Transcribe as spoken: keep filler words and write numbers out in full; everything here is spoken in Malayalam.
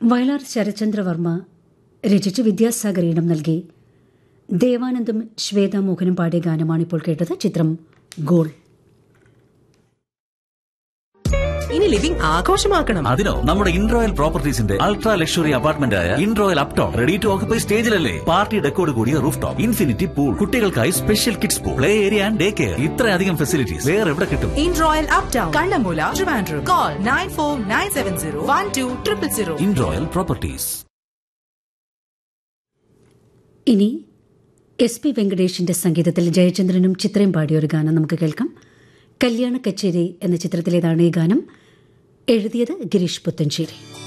വയലാർ ശരചന്ദ്രവർമ്മ രചിച്ച് വിദ്യാസാഗർ ഈണം നൽകി ദേവാനന്ദും ശ്വേതാ മോഹനും പാടിയ ഗാനമാണ് ഇപ്പോൾ കേട്ടത്. ചിത്രം ഗോൾ. ഇനി ലിവിംഗ് ആഘോഷമാക്കണം. അതിനോ നമ്മുടെ ഇൻറോയൽ പ്രോപ്പർട്ടീസിന്റെ അൾട്രാ ലക്ഷറി അപ്പാർട്ട്മെന്റ് ആയ ഇൻറോയൽ Upton ready to occupy സ്റ്റേജിലല്ലേ. Party ഡെക്കോട് കൂടിയ റൂഫ് ടോപ്പ്, ഇൻഫിനിറ്റി പൂൾ, കുട്ടികൾക്കായി special kids pool, play area and day care. ഇത്രയധികം ഫെസിലിറ്റീസ് വേറെ എവിടെ കിട്ടും? ഇൻറോയൽ uptown, Kannammoola, Trivandrum. Call nine four nine seven zero one two triple zero. ഇൻറോയൽ properties. ഇനി എസ് പി വെങ്കടേഷിന്റെ സംഗീതത്തിൽ ജയചന്ദ്രനും ചിത്രയും പാടിയ ഒരു ഗാനം നമുക്ക് കേൾക്കാം. കല്യാണ കച്ചേരി എന്ന ചിത്രത്തിലേതാണ് ഈ ഗാനം. എഴുതിയത് ഗിരീഷ് പുത്തഞ്ചേരി.